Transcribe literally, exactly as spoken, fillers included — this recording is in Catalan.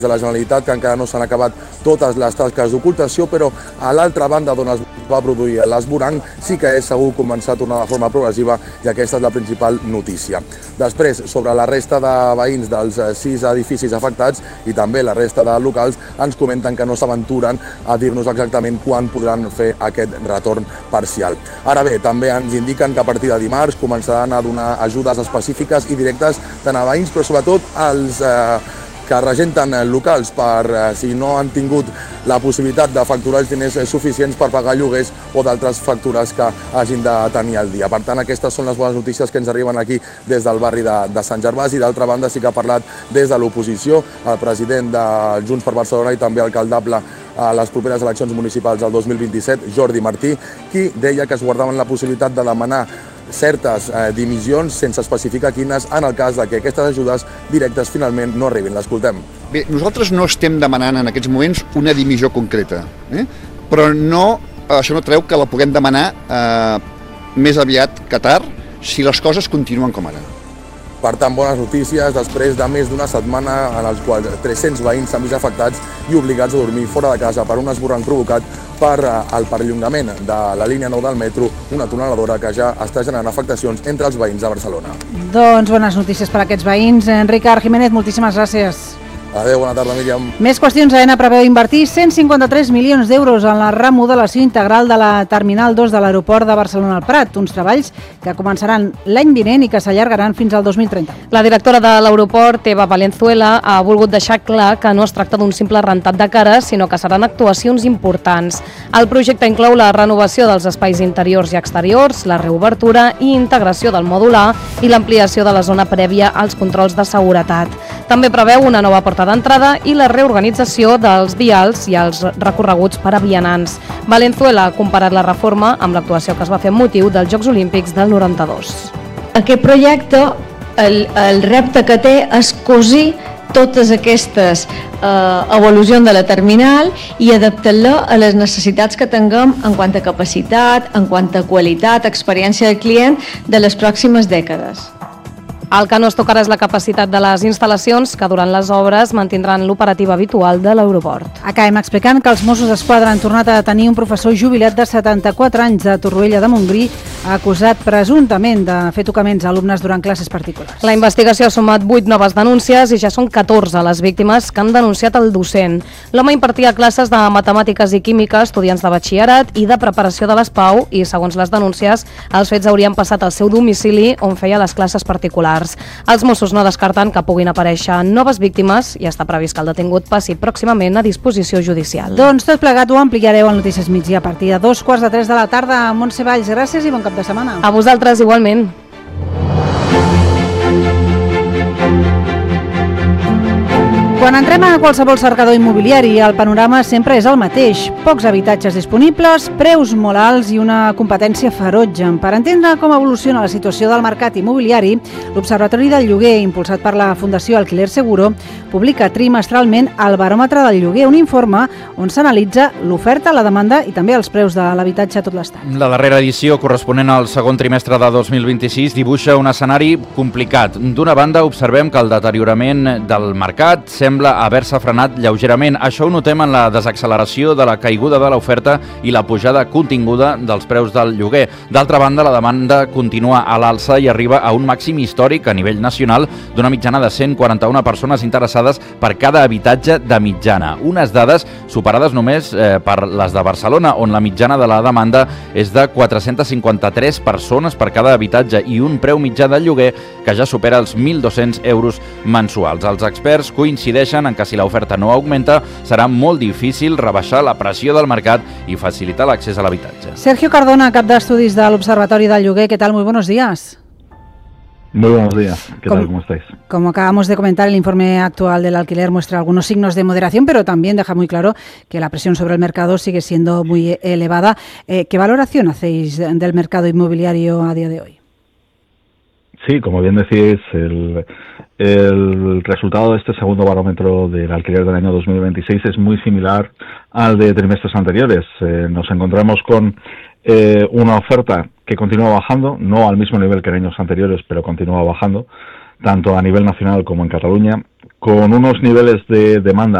de la Generalitat, que encara no s'han acabat totes les tasques d'ocultació, però a l'altra banda d'on es va produir l'esvoranc sí que és segur començar a tornar de forma progressiva, i aquesta és la principal notícia. Després, sobre la resta de veïns dels sis edificis afectats i també la resta de locals, ens comenten que no s'aventuren a dir-nos exactament quan podran fer aquest retorn parcial. Ara bé, també ens indiquen que a partir de dimarts començaran a donar ajudes específiques i directes tant a veïns, però sobretot als eh, que regenten locals per eh, si no han tingut la possibilitat de facturar els diners suficients per pagar lloguers o d'altres factures que hagin de tenir al dia. Per tant, aquestes són les bones notícies que ens arriben aquí des del barri de, de Sant Gervasi. D'altra banda, sí que ha parlat des de l'oposició el president de Junts per Barcelona i també alcaldable a les properes eleccions municipals del dos mil vint-i-set, Jordi Martí, qui deia que es guardaven la possibilitat de demanar certes eh, dimissions sense especificar quines en el cas de que aquestes ajudes directes finalment no arribin. L'escoltem. Bé, nosaltres no estem demanant en aquests moments una dimissió concreta, eh? però no, això no treu que la puguem demanar eh, més aviat que tard si les coses continuen com ara. Per tant, bones notícies després de més d'una setmana en els quals tres-cents veïns s'han vist afectats i obligats a dormir fora de casa per un esborrany provocat per el perllongament de la línia nou del metro, una tuneladora que ja està generant afectacions entre els veïns de Barcelona. Doncs bones notícies per a aquests veïns. Ricard Jiménez, moltíssimes gràcies. Adéu, bona tarda, Míriam. Més qüestions. AENA preveu invertir cent cinquanta-tres milions d'euros en la remodelació integral de la Terminal dos de l'aeroport de Barcelona al Prat, uns treballs que començaran l'any vinent i que s'allargaran fins al dos mil trenta. La directora de l'aeroport, Eva Valenzuela, ha volgut deixar clar que no es tracta d'un simple rentat de cares, sinó que seran actuacions importants. El projecte inclou la renovació dels espais interiors i exteriors, la reobertura i integració del mòdul A i l'ampliació de la zona prèvia als controls de seguretat. També preveu una nova porta d'entrada i la reorganització dels vials i els recorreguts per a vianants. Valenzuela ha comparat la reforma amb l'actuació que es va fer amb motiu dels Jocs Olímpics del noranta-dos. Aquest projecte, el, el repte que té és cosir totes aquestes eh, evolucions de la terminal i adaptar-la a les necessitats que tinguem en quant a capacitat, en quant a qualitat, experiència del client de les pròximes dècades. El que no es tocarà és la capacitat de les instal·lacions que durant les obres mantindran l'operativa habitual de l'aeroport. Acabem explicant que els Mossos d'Esquadra han tornat a tenir un professor jubilat de setanta-quatre anys de Torroella de Montgrí acusat presumptament de fer tocaments a alumnes durant classes particulars. La investigació ha sumat vuit noves denúncies i ja són catorze les víctimes que han denunciat el docent. L'home impartia classes de matemàtiques i química a estudiants de batxillerat i de preparació de les Pau i, segons les denúncies, els fets haurien passat al seu domicili on feia les classes particulars. Els Mossos no descarten que puguin aparèixer noves víctimes i està previst que el detingut passi pròximament a disposició judicial. Doncs tot plegat ho ampliareu al Notícies Migdia a partir de dos quarts de tres de la tarda a Montse Valls. Gràcies i bon cap de setmana. A vosaltres igualment. Quan entrem a qualsevol cercador immobiliari, el panorama sempre és el mateix. Pocs habitatges disponibles, preus molt alts i una competència ferotge. Per entendre com evoluciona la situació del mercat immobiliari, l'Observatori del Lloguer, impulsat per la Fundació Alquiler Seguro, publica trimestralment el Baròmetre del Lloguer, un informe on s'analitza l'oferta, la demanda i també els preus de l'habitatge a tot l'estat. La darrera edició, corresponent al segon trimestre de dos mil vint-i-sis, dibuixa un escenari complicat. D'una banda, observem que el deteriorament del mercat sembla haver-se frenat lleugerament. Això ho notem en la desacceleració de la caiguda de l'oferta i la pujada continguda dels preus del lloguer. D'altra banda, la demanda continua a l'alça i arriba a un màxim històric a nivell nacional d'una mitjana de cent quaranta-una persones interessades per cada habitatge de mitjana. Unes dades superades només eh, per les de Barcelona, on la mitjana de la demanda és de quatre-cents cinquanta-tres persones per cada habitatge i un preu mitjà del lloguer que ja supera els mil dos-cents euros mensuals. Els experts coincideixen en que si l'oferta no augmenta, serà molt difícil rebaixar la pressió del mercat i facilitar l'accés a l'habitatge. Sergio Cardona, cap d'estudis de l'Observatori del Lloguer, ¿qué tal? Muy buenos días. Muy buenos días, ¿qué tal? ¿Cómo estáis? Como acabamos de comentar, el informe actual del alquiler muestra algunos signos de moderación, pero también deja muy claro que la presión sobre el mercado sigue siendo muy elevada. Eh, ¿Qué valoración hacéis del mercado inmobiliario a día de hoy? Sí, como bien decís, el, el resultado de este segundo barómetro del alquiler del año dos mil veintiséis es muy similar al de trimestres anteriores. Eh, nos encontramos con eh, una oferta que continúa bajando, no al mismo nivel que en años anteriores, pero continúa bajando, tanto a nivel nacional como en Cataluña, con unos niveles de demanda